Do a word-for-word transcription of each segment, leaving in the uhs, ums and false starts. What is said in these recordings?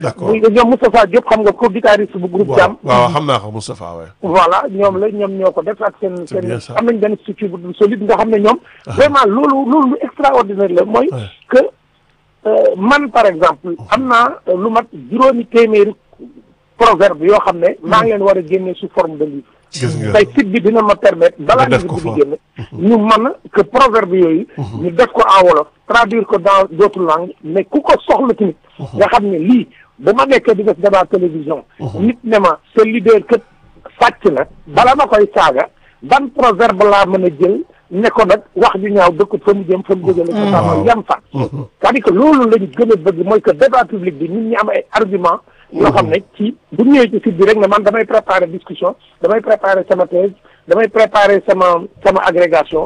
d'accord muy ñoom Moustapha Diop xam nga co-guitariste bu groupe Jam. waaw xam naa ko Moustapha waaye. voilà ñoom la ñoom ñoo ko def ak seen C'est bien seen ça. am nañ benn structure bu solide nga xam ne ñoom. vraiment loolu loolu lu extraordinaire la mooy. Ouais. que euh, man par exemple am naa euh, lu mat juróomi téeméeri proverbe yoo xam ne maa ngi leen war a génne sous forme de livre. gis nga tey site bi dina ma permettre balaa def livre ko bi fa. di génn ñu mën a que proverbe yooyu ñu def ko en wolof traduire ko dans d'autres langues mais ku ko soxla tamit nga xam ne lii bu ma nekkee di def débat télévision nit ne ma sa leader kët sàcc na bala ma koy saaga ban proverbe laa mën a jël ne ko nag wax ju ñaaw dëkkut fa mu jëm fa mu jógale ko sama yam fa c'est-à-dire que loolu lañu gën a bëgg mooy que débat public bi nit ñi am ay argument yoo xam ne ci bu ñëwee ci site bi rek ne man damay préparer discussion damay préparer sama thèse damay préparer sama sama agrégation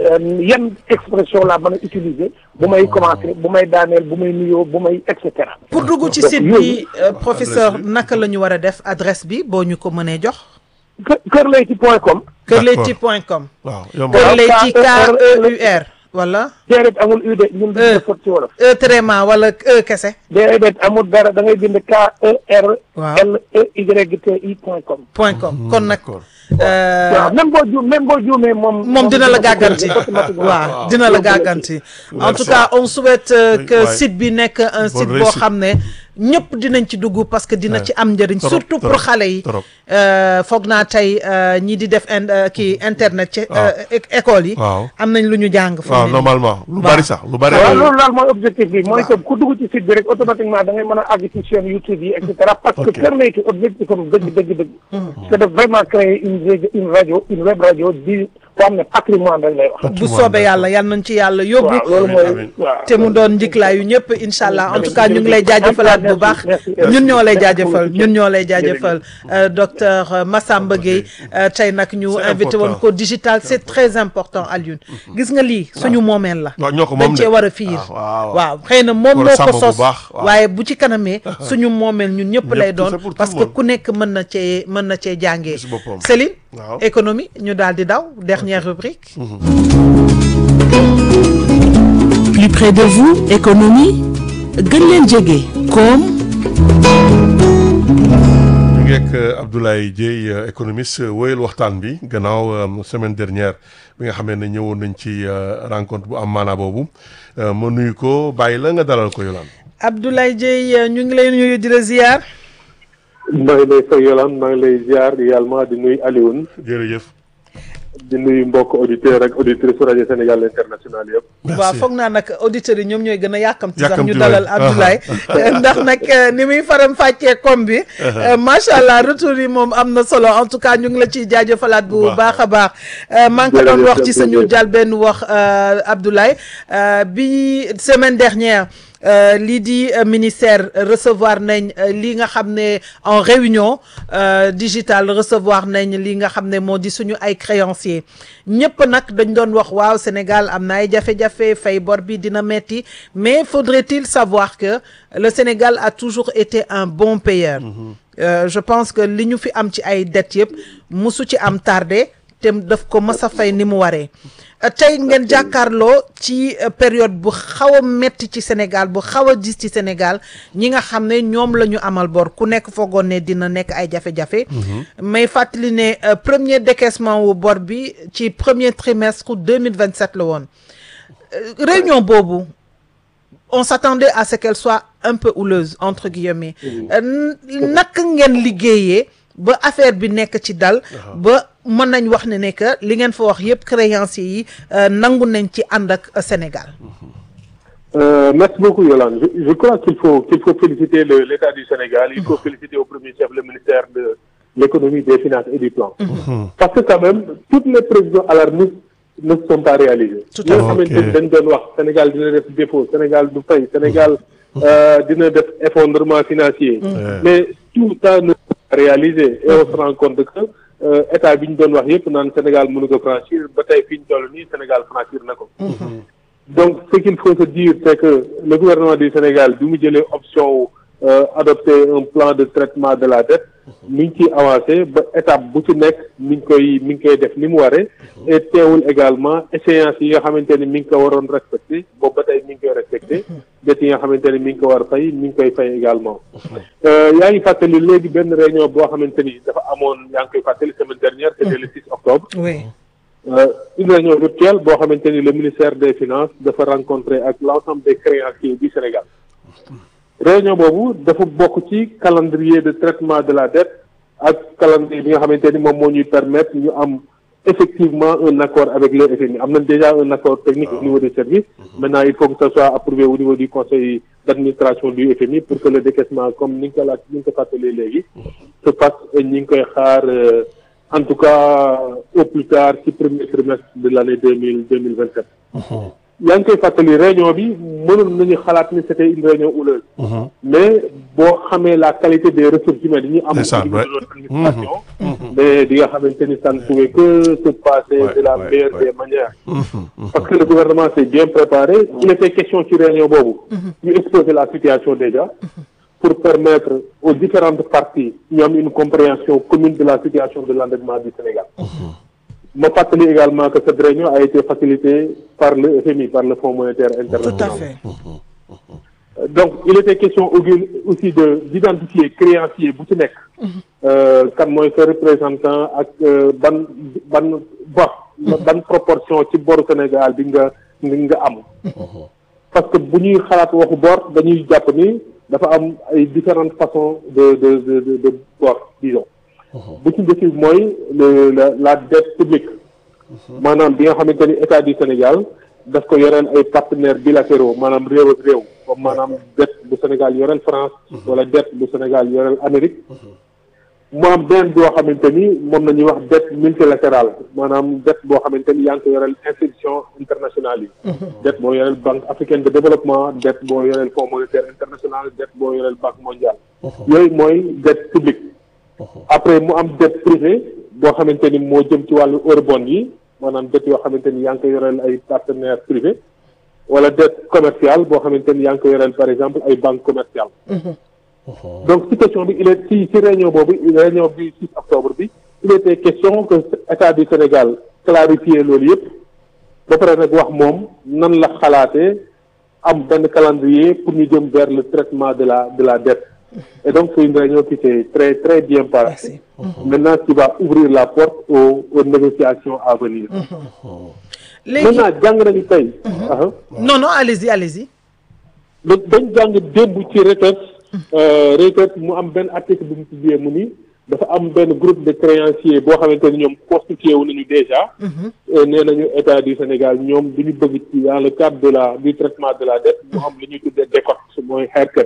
yan expression laa mën a utiliser bu may commencer bu may daaneel bu may nuyoo bu may et cetera. pour dugg ci site bi professeur naka la ñu war a def adresse bi boo ñu ko mënee jox. kë Kër Leyti point com. Kër Leyti point com. waaw yomb Kër Leyti K E U R wala. déedéet amul U de ñun duñu def ci wolof. E tréma wala E kese. déedéet amul dara da ngay bind K E R. waaw L E Y T I point com. point com kon nag. waaw même boo ju même boo juumee moom. moom dina la gàgganti waaw dina la gàgganti en tout cas on souhaite que site bi nekk un site boo xam ne ñëpp dinañ ci dugg parce que dina ci am njëriñ surtout pour xale yi foog naa tey ñi di def kii internet ci école yi am nañ lu ñu jàng waaw normalement lu bari sax lu bari waaw loolu daal mooy objectif bi mooy que ku dugg ci site bi rek automatiquement da ngay mën a àgg ci chaîne YouTube yi et cetera parce que Kër Leyti objectif am dëgg dëgg dëgg c'est de vraiment créer une une radio une web radio di ko am ne patrimoine rek lay wax bu soobee yàlla yal nañ ci yàlla yóbbu loolu mooy te mu doon njiklaayu ñëpp incha allah en tout cas ñu ngi lay jaajëfalaat bu baax ñun ñoo lay jaajëfal ñun ñoo lay jaajëfal docteur Massamba Gueye tey nag ñu invité woon ko digital c'est très important Alioune gis nga lii suñu moomeel la dañ cee war a fiir waaw xëy na moom moo ko sos waaye bu ci kanamee suñu moomeel ñun ñëpp lay doon parce que ku nekk mën na cee mën na cee jàngee Céline économie ñu daal di daw dernière rubrique plus près de vous économie gën leen jege koom ñu ngi ak Abdoulaye Dieye économiste wóyal waxtaan bi gannaaw semaine dernière bi nga xamee ne ñëwoon nañ ci rencontre bu am maanaa boobu ma nuyu ko bàyyi la nga dalal ko Yolande. Abdoulaye Dieye ñu ngi lay nuyu di la ziar. maa ngi lay fay Yolande maa ngi lay ziar également di nuyu Alioune. jërëjëf. di nuyu mbokk auditeurs ak auditrices su rajo Sénégal international yëpp. waaw foog naa nag auditeurs yi ñoom ñooy gën a yàkkamti sax ñu dalal Abdoulaye ndax nag ni muy faram fàccee comme bi macha allah retour yi moom am na solo en tout cas ñu ngi la ciy jaajëfalaat bu baax a baax maa ngi ko doon wax ci sañu jàll benn wax Abdoulaye bi semaine dernière lii di ministère recevoir nañ li nga xam ne en réunion digitale recevoir nañ li nga xam ne moo di suñu ay créanciers ñëpp nag dañ doon wax waaw Sénégal am na ay jafe-jafe fay bor bi dina metti mais faudrait-il savoir que le Sénégal a toujours été un bon payeur. Euh, je pense que li ñu fi am ci ay dettes yëpp musu ci am tardé te daf ko mës a fay ni mu waree. tey ngeen jàkkaarloo ci période bu xaw a metti ci Sénégal bu xaw a dis ci Sénégal ñi nga xam ne ñoom la ñu amal bor ku nekk foogoon ne dina nekk ay jafe-jafe. may fàttali ne premier décaissement wu bor bi ci premier trimestre deux mille vingt-sept la woon. réunion boobu on s'attendait à ce qu'elle soit un peu houleuse entre guillemets. naka ngeen liggéeyee ba affaire bi nekk ci dal. ba mën nañ wax ne ne que li ngeen fa wax yëpp créanciers yi nangu nañ ci ànd ak Sénégal. Euh, merci beaucoup Yolande. Je, je crois qu'il faut qu'il faut féliciter le, l'État du Sénégal. Il faut féliciter au premier chef le ministère de l'économie, des finances et du plan. Mmh. Parce que quand même toutes les prévisions alarmistes ne sont pas réalisées. Tout à fait. ñoo xamante ni dañ doon wax Sénégal dina def défaut, Sénégal du fay, Sénégal dina def effondrement financier. Mmh. Mais tout ça ne réalisé et on se rend compte que état bi ñu doon wax yëpp naan Sénégal mënu ko franchir ba tey fi ñu toll nii Sénégal franchir na ko. Donc ce qu'il faut se dire c'est que le gouvernement du Sénégal bi mu jëlee option adopter un plan de traitement de la dette mi ngi ciy avancé ba étape bu ci nekk mi ngi koy mi ngi koy def ni mu waree et teewul également échéance yi nga xamante ni mi ngi ko waroon respecté boobu ba tey mi ngi koy respecté det yi nga xamante ni mi ngi ko war a fay mi ngi koy fay également yaa ngi fàttali léegi benn réunion boo xamante ni dafa amoon yaa ngi koy fàttali semaine dernière c'était le six octobre oui Euh, une réunion virtuelle boo xamante ni le ministère des finances dafa rencontrer ak l'ensemble des créanciers du Sénégal réunion boobu dafa bokk ci calendrier de traitement de la dette ak calendrier bi nga xamante ni moom moo ñuy permettre ñu am effectivement un accord avec le F M I am nañ déjà un accord technique au niveau des services maintenant il faut que ça soit approuvé au niveau du conseil d'administration du F M I pour que le décaissement comme ni nga ko laaj ni nga ko fàttalee léegi se passe et ñi ngi koy xaar en tout cas au plus tard ci premier trimestre de l'année deux mille deux mille vingt sept yaa ngi koy fàttali réunion bi mënoon nañu xalaat ni c'était une réunion houleuse mais boo xamee la qualité des ressources humaines yi ñu am au niveau de notre administration mais di nga xamante ni ça ne pouvait que se passer de la meilleure des manières parce que le gouvernement s'est bien préparé il était question ci réunion boobu ñu exposer la situation déjà pour permettre aux différentes parties ñu am une compréhension commune de la situation de l'endettement du Sénégal. Ma fàttali également que cette réunion a été facilitée par le F M I, par le Fonds monétaire international. Tout à fait. Donc il était question aussi de d'identifier créancier bu ci nekk. kan mooy sa représentant ak ban ban bor ban proportion ci boru Sénégal bi nga nga am. Parce que bu ñuy xalaat waxu bor dañuy jàpp ni. dafa am ay différentes façons de de de de de bor disons. bu ci njëkk mooy le la la dette publique. maanaam bi nga xamante ni état du Sénégal daf ko yoreel ay partenaires bilatéraux maanaam réew ak réew comme maanaam dette bu Sénégal yoreel France. wala dette bu Sénégal yoreel Amérique. mu am benn boo xamante ni moom la ñuy wax dette multilatérale maanaam dette boo xamante ni yaa ngi ko yoreel institution internationale yi. dette boo yoreel banque africaine de développement dette boo yoreel fonds monétaire international dette boo yoreel banque mondiale. yooyu mooy dette publique. après mu am dette privée boo xamante ni moo jëm ci wàllu eurobond yi maanaam dette yoo xamante ni yaa ngi ko yoreel ay partenaires privés wala dette commerciale boo xamante ni yaa ngi ko yoreel par exemple ay banques commerciales. donc ci question bi il est ci ci réunion boobu réunion bi six octobre bi il était question que état du Sénégal clarifier loolu yëpp ba pare nag wax moom nan la xalaatee am benn calendrier pour ñu jëm vers le traitement de la de la dette et donc c'est une réunion qui s'est très très bien passée maintenant qui va ouvrir la porte aux aux négociations à venir. léegi maintenant jàng nañu tey. non non allez-y allez-y. dañ jàng démb ci retraite. retraite mu am benn article bu mu publié mu ni dafa am benn groupe de créanciers boo xamante ni ñoom constitué wu nañu déjà. nee nañu état du Sénégal ñoom du ñu bëgg ci dans le cadre de la du traitement de la dette mu am li ñuy tuddee décote mooy haircut.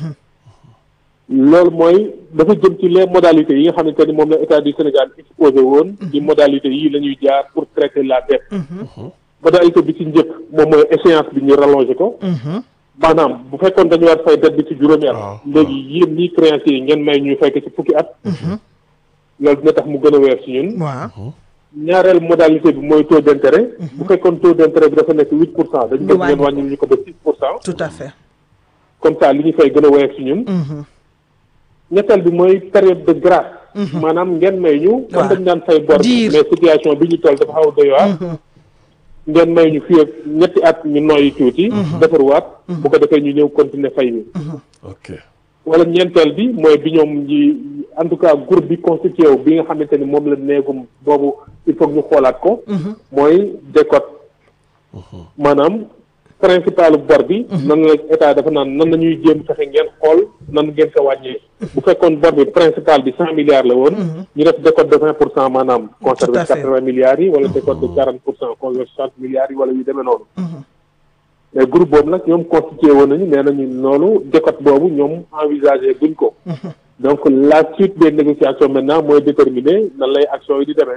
loolu mooy dafa jëm ci les modalités yi nga xamante ni moom la état du Sénégal exposé woon. di modalités yi la ñuy jaar pour traiter la dette. modalité bi ci njëkk moom mooy échéance bi ñu rallongé ko. maanaam bu fekkoon dañu war fay dette bi ci juróomi at. léegi yéen ñii créanciers yi ngeen may ñu fay ko ci fukki at. loolu dina tax mu gën a weer ci ñun. waaw. ñaareel modalité bi mooy taux d'intérêt. bu fekkoon taux d'intérêt bi dafa nekk huit pour cent dañu bëgg ngeen wàññi ñu ko ba six pour cent. tout à fait. comme ça li ñu fay gën a weer ci ñun. ñetteel bi mooy période de grâce. maanaam ngeen may ñu. comme dañu daan fay bor mais situation bi ñu toll dafa xaw a doy waar. ngeen may ñu fii ak ñetti at ñu noyyi tuuti. defarwaat. bu ko defee ñu ñëw continuer fay mi. ok wala ñeenteel bi mooy bi ñoom ñi en tout cas groupe bi constitué wu bi nga xamante ni moom la néegum boobu il faut ñu xoolaat ko. mooy décote. maanaam principal bor bi. nan la état dafa naan nan la ñuy jéem fexe ngeen xool nan ngeen ko wàññee. bu fekkoon bor bi principal bi cent milliards la woon. ñu def décote de vingt pour cent maanaam. conserver quatre-vingts milliards yi wala décote de quarante pour cent conserver soixante milliards yi wala yu demee noonu. mais groupe boobu nag ñoom constitué woon nañu nee nañu loolu décote boobu ñoom envisagé buñ ko. donc la suite des négociations maintenant mooy déterminer nan lay action yi di demee.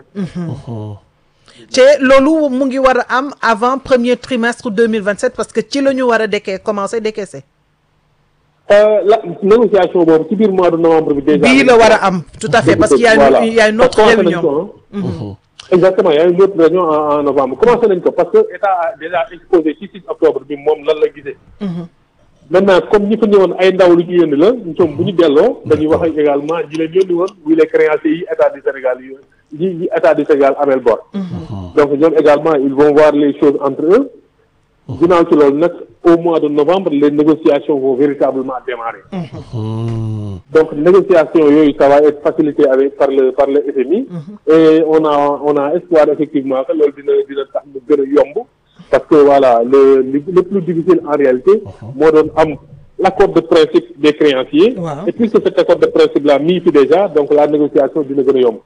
te loolu mu ngi war a am avant premier trimestre deux mille vingt sept parce que ci la ñu war a décaisser commencer décaisser. la négociation boobu ci biir mois de novembre bi déjà. bii la war a am tout à fait parce qu'il y a une il y a une autre réunion. exactement il y a une autre réunion en novembre commencé nañ ko parce que état a déjà exposé ci six octobre bi moom lan la gisee. maintenant comme ñi fa ñëwoon ay ndaw lu ñu yónni la ñoom bu ñu delloo dañuy wax également ñi leen yónni woon muy les créanciers yi état du Sénégal yi yi yi état du Sénégal amel bor donc ñoom également ils vont voir les choses entre eux ginnaaw ci loolu nag au mois de novembre les négociations vont véritablement démarrer donc négociations yooyu ça va être facilité avec par le par le F M I et on a on a espoir effectivement que loolu dina dina tax mu gën a yomb parce que voilà le le plus difficile en réalité moo doon am l'accord de principe des créanciers et puisque cet accord de principe là mis fi déjà donc la négociation dina gën a yomb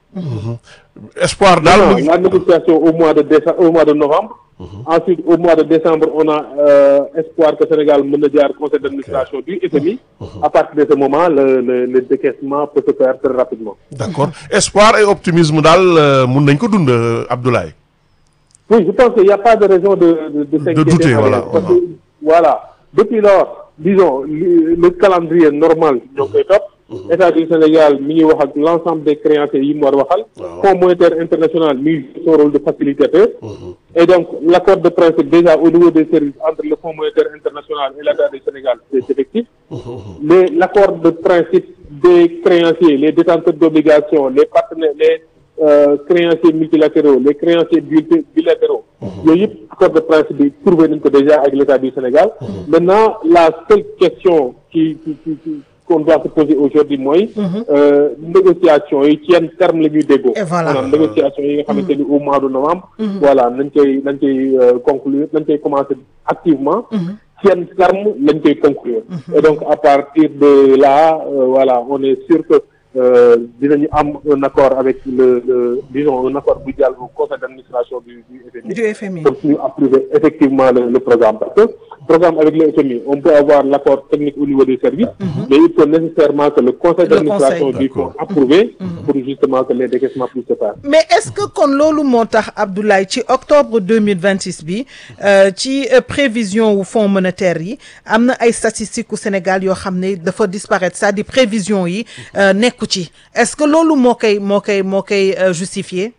espoir daal la négociation au mois de décembre au mois de novembre ensuite au mois de décembre on a euh, espoir que Sénégal mën na jaar conseil d'administration du F M I à partir de ce moment le le le décaissement peut se faire très rapidement. D'accord espoir et optimisme daal mun nañ ko dund Abdoulaye. Oui, je pense qu'il n'y a pas de raison de de de s'inquiéter. De douter, voilà. Parce que voilà depuis lors disons le, le calendrier normal ñoo koy topp. État du Sénégal mi ngi wax ak l'ensemble des créanciers yi mu war waxal. Fonds monétaire international mi ngi son rôle de facilitateur. Et donc l'accord de principe déjà au niveau des services entre le Fonds monétaire international et l'État du Sénégal c'est effectif. Mais l'accord de principe des créanciers, les détenteurs d'obligations, les partenaires, les euh, créanciers multilatéraux, les créanciers bilatéraux, yooyu yëpp accord de principe bi trouvé nañ ko déjà avec l'État du Sénégal. Maintenant la seule question qui qui qui, qui qu'on doit se poser aujourd'hui mooy euh, négociation yi ci yan terme la ñuy déggoo maanaam négociation yi nga xamante ni au mois de novembre voilà nañ koy nañ koy conclure nañ koy commencer activement ci yan terme lañ koy conclure et donc à partir de là euh, voilà on est sûr que euh, dinañu am un accord avec le, le disons un accord bu jàll au conseil d'administration du du F M I du F M I pour ñu approuver effectivement le, le programme parce que programme avec le F M I on peut avoir l'accord technique au niveau des services mm-hmm. mais il faut nécessairement que le conseil d'administration du fonds approuvé mm-hmm. pour justement que les décaissements puissent se faire. Mais est-ce que kon loolu moo tax Abdoulaye ci octobre deux mille vingt-six bi ci prévision wu fonds monétaire yi am na ay statistiques au Sénégal yoo xam ne dafa disparaître c'est-à-dire prévision yi nekku ci est-ce que loolu moo koy moo koy moo koy justifier.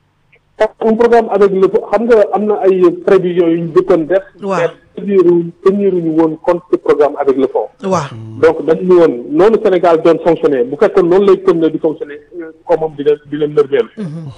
un programme avec le xam nga am na ay prévisions yu ñu dëkkoon def. waaw teniruñ teniruñu woon compte ce programme avec le fonds. waaw donc dañu ni woon noonu Sénégal doon fonctionner bu fekkoon noonu lay continuer di fonctionner comme moom dina dina nërmeelu.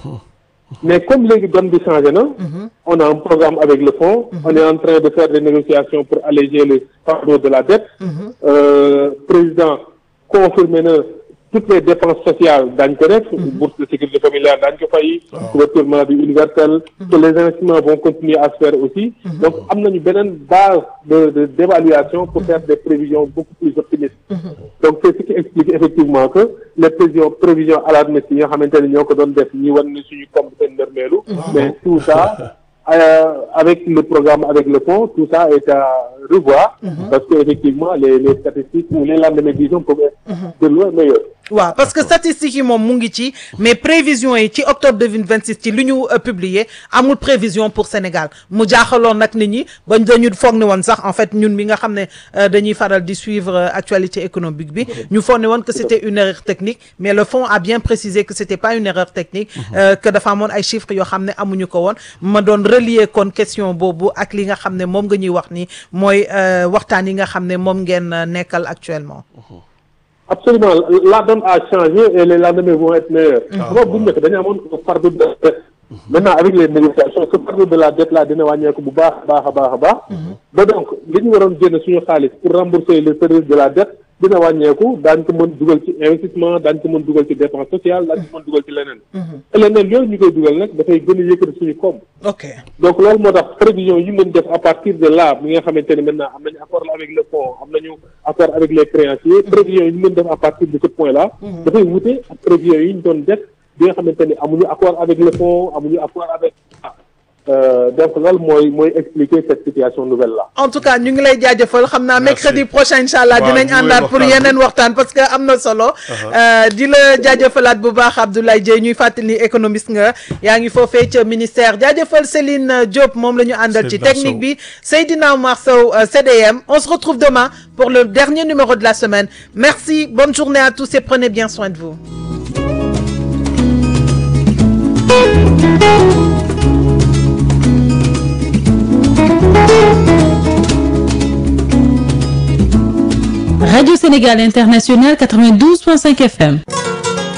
mais comme léegi donne bi changé na. on a un programme avec le fonds. on est en train de faire des négociations pour alléger le fardeau de la dette. Euh, président confirmé na. Toutes les dépenses sociales daañu ko def bourse de sécurité familiale daañu ko fay couverture maladie universelle que les investissements vont continuer à se faire aussi donc am nañu beneen base de de d'évaluation pour faire des prévisions beaucoup plus optimistes donc c'est ce qui explique effectivement que les prévisions prévisions alarmistes yi nga xamante ne ñoo ko doon def ñi wan ni suñu comme seen nërmeelu mais tout ça Euh, avec le programme avec le fonds tout ça est à revoir mm-hmm. parce que effectivement les les statistiques ou les lendemains disons peuvent être mm-hmm. de loin meilleurs. waaw parce que statistiques yi moom mu ngi ci mais prévisions yi ci octobre deux mille vingt-six ci li ñu publié amul prévision pour Sénégal mu jaaxaloon nag nit ñi bañ dañu foog ne woon sax en fait ñun mi nga xam ne dañuy faral di suivre actualité économique bi ñu foog ne woon que c'était une erreur technique mais le fonds a bien précisé que c'était pas une erreur technique euh, que dafa amoon ay chiffres yoo xam ne amuñu ko woon ma doon relier kon question boobu ak li nga xam ne moom nga ñuy wax ni mooy waxtaan yi nga xam ne moom ngeen nekkal actuellement. Absolument la donne a changé et les lendemains vont être meilleurs. boobu bu ñu nekk dañu amoon fardeau de la dette. maintenant avec les négociations ce fardeau de la dette là dina wàññeeku bu baax a baax a baax a baax. ba donc li ñu waroon génne suñu xaalis pour rembourser le service de la dette dina wàññeeku daañu ko mën dugal ci investissement daañu ko mën dugal ci dépense sociale daañu ko mën dugal ci leneen. te leneen yooyu ñu koy dugal nag dafay gën a yëkkati suñu koom. ok donc loolu moo tax prévision yi mën def à partir de là mi nga xamante ne maintenant am nañu accord avec le fonds am nañu accord avec les créanciers prévision yi ñu mën def à partir de ce point là. dafay wute ak prévision yi ñu doon def bi nga xamante ne amuñu accord avec le fonds amuñu accord avec. Euh, donc loolu mooy mooy expliquer cette situation nouvelle là. en tout cas ñu ngi lay jaajëfal xam naa mercredi prochain incha allah dinañ àndaat pour yeneen waxtaan parce que am na solo. di la jaajëfalaat bu baax Abdoulaye Dieye ñuy fàttali économiste nga yaa ngi foofee ca ministère jaajëfal Céline Diop moom la ñu àndal ci technique bi Seydina Oumar Sow C D M on se retrouve demain pour le dernier numéro de la semaine merci bonne journée à tous et prenez bien soin de vous. Sénégal International quatre-vingt-douze point cinq F M.